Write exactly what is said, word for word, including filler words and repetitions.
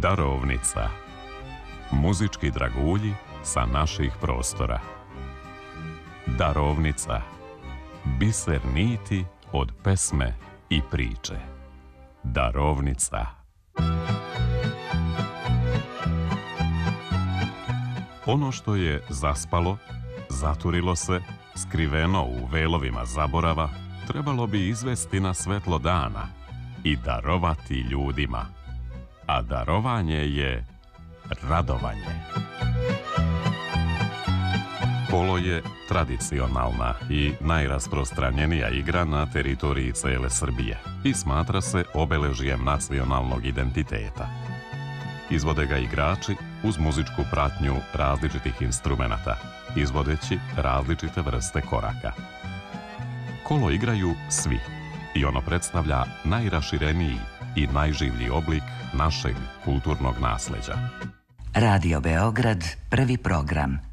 Darovnica. Muzički dragulji sa naših prostora. Darovnica. Biser niti od pesme i priče. Darovnica. Ono što je zaspalo, zaturilo se, skriveno u velovima zaborava, trebalo bi izvesti na svetlo dana i darovati ljudima. A darovanje je radovanje. Kolo je tradicionalna i najrasprostranjenija igra na teritoriji cele Srbije i smatra se obeležijem nacionalnog identiteta. Izvode ga igrači uz muzičku pratnju različitih instrumenata, izvodeći različite vrste koraka. Kolo igraju svi i ono predstavlja najrašireniji i najživlji oblik našeg kulturnog nasleđa. Radio Beograd, prvi program.